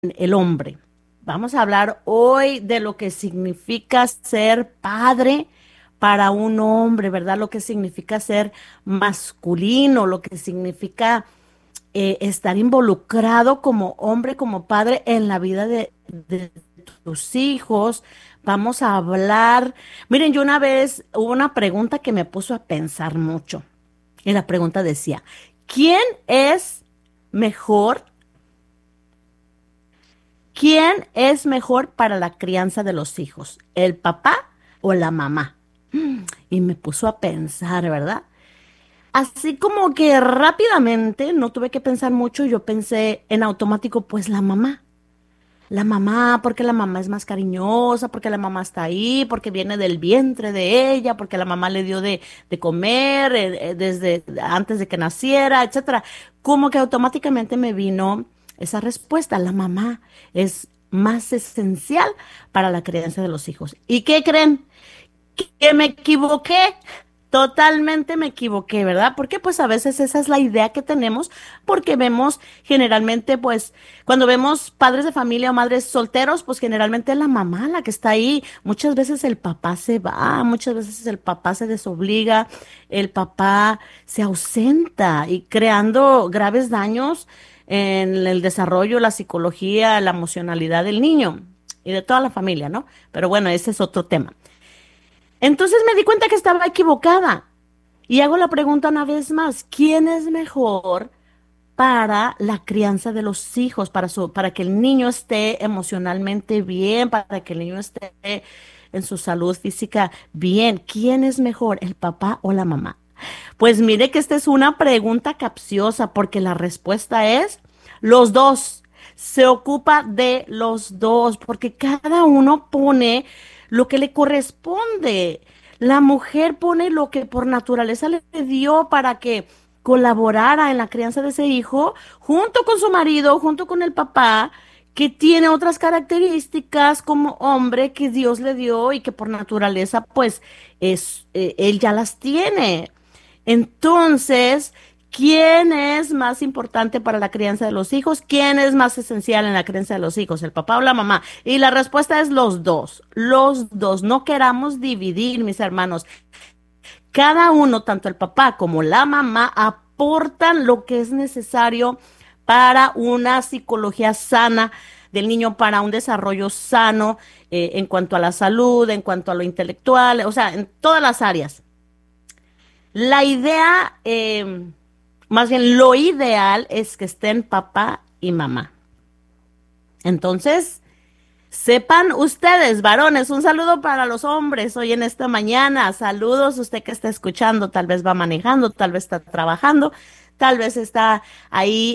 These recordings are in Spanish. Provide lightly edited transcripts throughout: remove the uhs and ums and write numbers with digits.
el hombre. Vamos a hablar hoy de lo que significa ser padre para un hombre, ¿verdad? Lo que significa ser masculino, lo que significa estar involucrado como hombre, como padre en la vida de tus hijos. Vamos a hablar. Miren, yo una vez hubo una pregunta que me puso a pensar mucho. Y la pregunta decía, ¿quién es mejor? ¿Quién es mejor para la crianza de los hijos? ¿El papá o la mamá? Y me puso a pensar, ¿verdad? Así como que rápidamente, no tuve que pensar mucho, yo pensé en automático, pues la mamá. La mamá, porque la mamá es más cariñosa, porque la mamá está ahí, porque viene del vientre de ella, porque la mamá le dio de comer desde antes de que naciera, etcétera. Como que automáticamente me vino esa respuesta. La mamá es más esencial para la crianza de los hijos. ¿Y qué creen? Que me equivoqué. Totalmente me equivoqué, ¿verdad? Porque pues a veces esa es la idea que tenemos, porque vemos generalmente, pues, cuando vemos padres de familia o madres solteros, pues generalmente es la mamá la que está ahí. Muchas veces el papá se va, muchas veces el papá se desobliga, el papá se ausenta y creando graves daños en el desarrollo, la psicología, la emocionalidad del niño y de toda la familia, ¿no? Pero bueno, ese es otro tema. Entonces me di cuenta que estaba equivocada y hago la pregunta una vez más, ¿quién es mejor para la crianza de los hijos, para que el niño esté emocionalmente bien, para que el niño esté en su salud física bien? ¿Quién es mejor, el papá o la mamá? Pues mire que esta es una pregunta capciosa porque la respuesta es los dos. Se ocupa de los dos porque cada uno pone lo que le corresponde. La mujer pone lo que por naturaleza le dio para que colaborara en la crianza de ese hijo junto con su marido, junto con el papá, que tiene otras características como hombre que Dios le dio y que por naturaleza pues él ya las tiene. Entonces, ¿quién es más importante para la crianza de los hijos? ¿Quién es más esencial en la crianza de los hijos, el papá o la mamá? Y la respuesta es los dos, los dos. No queramos dividir, mis hermanos. Cada uno, tanto el papá como la mamá, aportan lo que es necesario para una psicología sana del niño, para un desarrollo sano en cuanto a la salud, en cuanto a lo intelectual, o sea, en todas las áreas. La idea, más bien lo ideal es que estén papá y mamá. Entonces, sepan ustedes, varones, un saludo para los hombres hoy en esta mañana. Saludos, usted que está escuchando, tal vez va manejando, tal vez está trabajando, tal vez está ahí,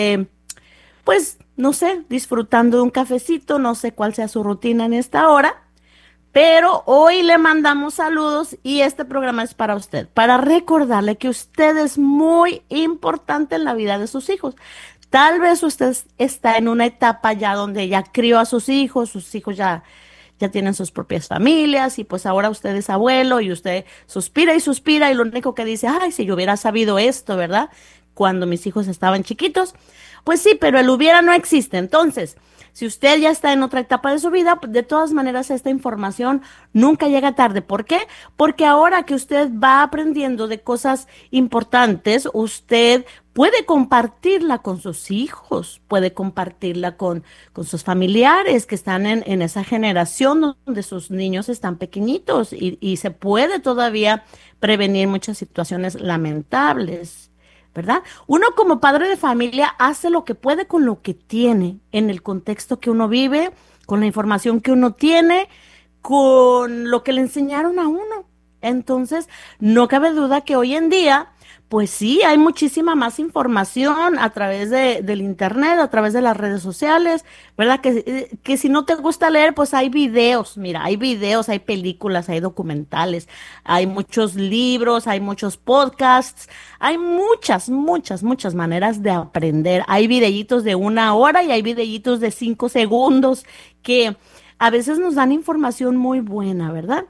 pues, no sé, disfrutando de un cafecito, no sé cuál sea su rutina en esta hora. Pero hoy le mandamos saludos y este programa es para usted, para recordarle que usted es muy importante en la vida de sus hijos. Tal vez usted está en una etapa ya donde ya crió a sus hijos ya tienen sus propias familias y pues ahora usted es abuelo y usted suspira y lo único que dice, ay, si yo hubiera sabido esto, ¿verdad? Cuando mis hijos estaban chiquitos. Pues sí, pero el hubiera no existe. Entonces, si usted ya está en otra etapa de su vida, pues, de todas maneras esta información nunca llega tarde. ¿Por qué? Porque ahora que usted va aprendiendo de cosas importantes, usted puede compartirla con sus hijos, puede compartirla con sus familiares que están en esa generación donde sus niños están pequeñitos y se puede todavía prevenir muchas situaciones lamentables. ¿Verdad? Uno como padre de familia hace lo que puede con lo que tiene, en el contexto que uno vive, con la información que uno tiene, con lo que le enseñaron a uno. Entonces, no cabe duda que hoy en día, pues sí, hay muchísima más información a través del internet, a través de las redes sociales, ¿verdad? Que si no te gusta leer, pues hay videos, mira, hay videos, hay películas, hay documentales, hay muchos libros, hay muchos podcasts, hay muchas maneras de aprender. Hay videitos de 1 hora y hay videitos de 5 segundos que a veces nos dan información muy buena, ¿verdad?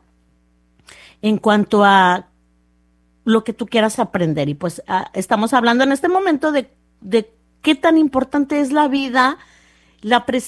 En cuanto a lo que tú quieras aprender. Y pues estamos hablando en este momento de qué tan importante es la vida La